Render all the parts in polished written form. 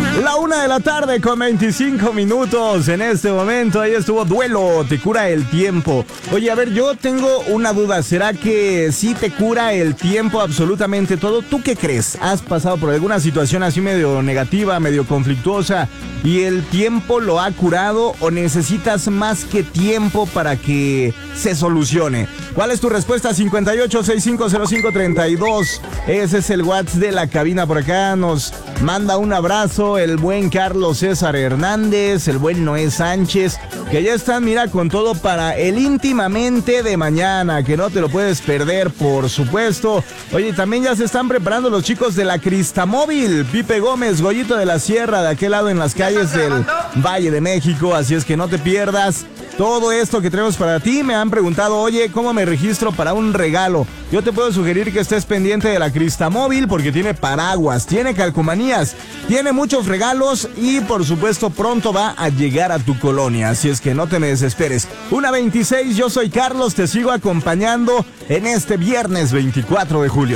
La 1:00 con 25 minutos en este momento. Ahí estuvo Duelo, te cura el tiempo. Oye, a ver, yo tengo una duda. ¿Será que sí te cura el tiempo absolutamente todo? ¿Tú qué crees? ¿Has pasado por alguna situación así medio negativa, medio conflictuosa y el tiempo lo ha curado o necesitas más que tiempo para que se solucione? ¿Cuál es tu respuesta? 58650532. Ese es el WhatsApp de la cabina. Por acá nos manda un abrazo el buen Carlos César Hernández, el buen Noé Sánchez, que ya están, mira, con todo para el íntimamente de mañana, que no te lo puedes perder, por supuesto. Oye, también ya se están preparando los chicos de la Cristamóvil, Pipe Gómez, Goyito de la Sierra, de aquel lado en las calles del Valle de México, así es que no te pierdas todo esto que tenemos para ti. Me han preguntado, oye, ¿cómo me registro para un regalo? Yo te puedo sugerir que estés pendiente de la Cristamóvil porque tiene paraguas, tiene calcomanías, tiene muchos regalos y por supuesto pronto va a llegar a tu colonia, así es que no te me desesperes. 1:26, yo soy Carlos, te sigo acompañando en este viernes 24 de julio.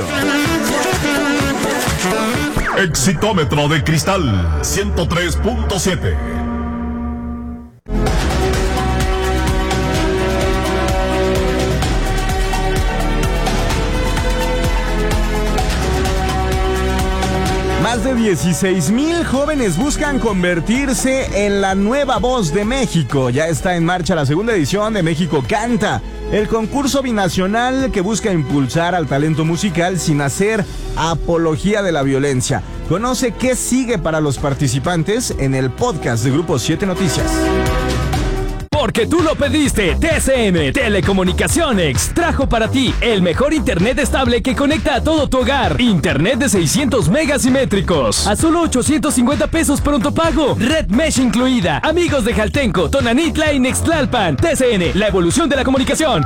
Exitómetro de cristal 103.7. Más de 16,000 jóvenes buscan convertirse en la nueva voz de México. Ya está en marcha la segunda edición de México Canta, el concurso binacional que busca impulsar al talento musical sin hacer apología de la violencia. Conoce qué sigue para los participantes en el podcast de Grupo 7 Noticias. Porque tú lo pediste, TCM Telecomunicaciones trajo para ti el mejor internet estable que conecta a todo tu hogar. Internet de 600 megas simétricos a solo 850 pesos pronto pago. Red Mesh incluida. Amigos de Jaltenco, Tonanitla y Nextlalpan. TCN, la evolución de la comunicación.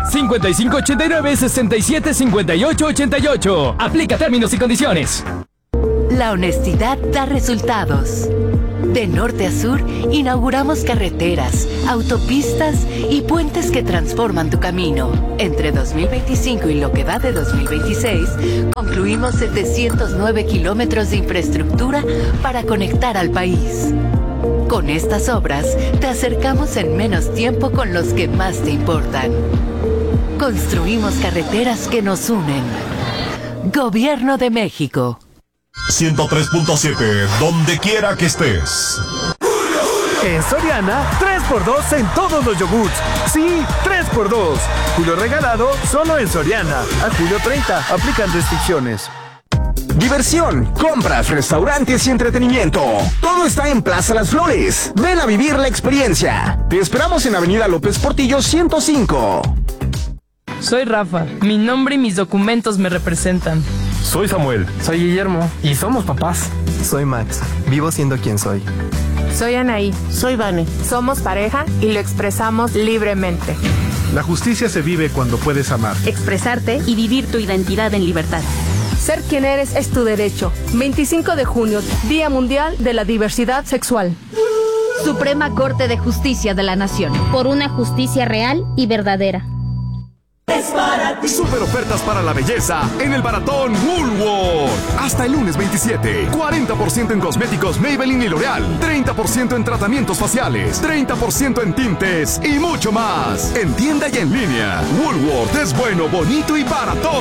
5589-675888. Aplica términos y condiciones. La honestidad da resultados. De norte a sur, inauguramos carreteras, autopistas y puentes que transforman tu camino. Entre 2025 y lo que va de 2026, concluimos 709 kilómetros de infraestructura para conectar al país. Con estas obras, te acercamos en menos tiempo con los que más te importan. Construimos carreteras que nos unen. Gobierno de México. 103.7, donde quiera que estés. En Soriana, 3x2 en todos los yogurts. Sí, 3x2. Julio regalado solo en Soriana. A julio 30, aplican restricciones. Diversión, compras, restaurantes y entretenimiento. Todo está en Plaza Las Flores. Ven a vivir la experiencia. Te esperamos en Avenida López Portillo 105. Soy Rafa. Mi nombre y mis documentos me representan. Soy Samuel. Soy Guillermo. Y somos papás. Soy Max. Vivo siendo quien soy. Soy Anaí. Soy Vane. Somos pareja y lo expresamos libremente. La justicia se vive cuando puedes amar, expresarte y vivir tu identidad en libertad. Ser quien eres es tu derecho. 25 de junio, Día Mundial de la Diversidad Sexual. Suprema Corte de Justicia de la Nación. Por una justicia real y verdadera. Super ofertas para la belleza en el Baratón Woolworth. Hasta el lunes 27. 40% en cosméticos Maybelline y L'Oreal. 30% en tratamientos faciales. 30% en tintes y mucho más. En tienda y en línea. Woolworth es bueno, bonito y baratón.